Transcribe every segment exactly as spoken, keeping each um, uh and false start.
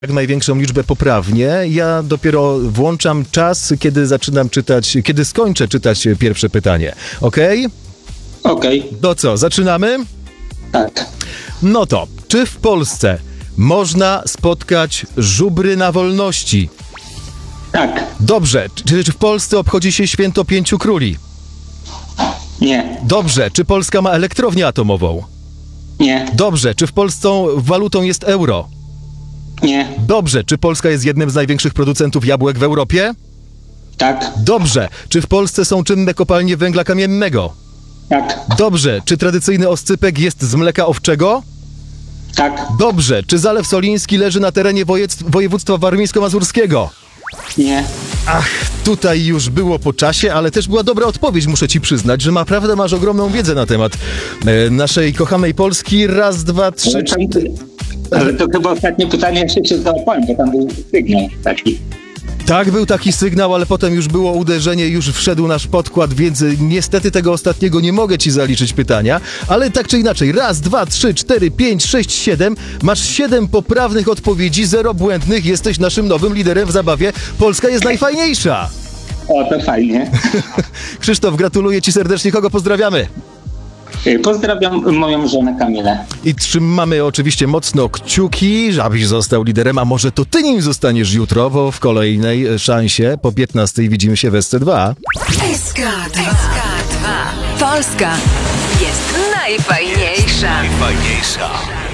jak największą liczbę poprawnie. Ja dopiero włączam czas, kiedy zaczynam czytać, kiedy skończę czytać pierwsze pytanie. Okej? Okej, To co, zaczynamy? tak. No to, czy w Polsce można spotkać żubry na wolności? Tak. Dobrze. Czy, czy w Polsce obchodzi się święto Pięciu Króli? Nie. Dobrze. Czy Polska ma elektrownię atomową? Nie. Dobrze. Czy w Polsce walutą jest euro? Nie. Dobrze. Czy Polska jest jednym z największych producentów jabłek w Europie? Tak. Dobrze. Czy w Polsce są czynne kopalnie węgla kamiennego? Tak. Dobrze. Czy tradycyjny oscypek jest z mleka owczego? Tak. Dobrze. Czy Zalew Soliński leży na terenie województw- województwa warmińsko-mazurskiego? Nie. Ach, tutaj już było po czasie, ale też była dobra odpowiedź, muszę ci przyznać, że naprawdę masz ogromną wiedzę na temat e, naszej kochanej Polski. Raz, dwa, trzy, Ale, tam, cztery. ale to chyba ostatnie pytanie jeszcze się załapałem, bo tam był sygnał taki. Tak, był taki sygnał, ale potem już było uderzenie, już wszedł nasz podkład, więc niestety tego ostatniego nie mogę ci zaliczyć pytania, ale tak czy inaczej, raz, dwa, trzy, cztery, pięć, sześć, siedem, masz siedem poprawnych odpowiedzi, zero błędnych, jesteś naszym nowym liderem w zabawie. Polska jest najfajniejsza! O, to fajnie. Krzysztof, gratuluję ci serdecznie, kogo pozdrawiamy? Pozdrawiam moją żonę Kamilę. I trzymamy oczywiście mocno kciuki, żebyś został liderem, a może to ty nim zostaniesz jutro, bo w kolejnej szansie po piętnastej widzimy się w S C dwa. S K dwa. Polska jest najfajniejsza. Najfajniejsza.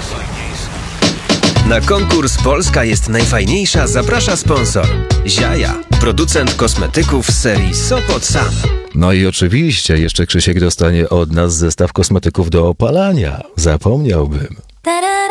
Na konkurs Polska jest najfajniejsza zaprasza sponsor Ziaja, producent kosmetyków z serii Sopot Sam. No i oczywiście jeszcze Krzysiek dostanie od nas zestaw kosmetyków do opalania. Zapomniałbym.